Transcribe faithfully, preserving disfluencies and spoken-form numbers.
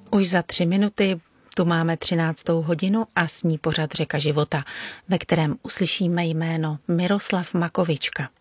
Už za tři minuty tu máme třináctou hodinu a s ní pořad Řeka života, ve kterém uslyšíme jméno Miroslav Makovička.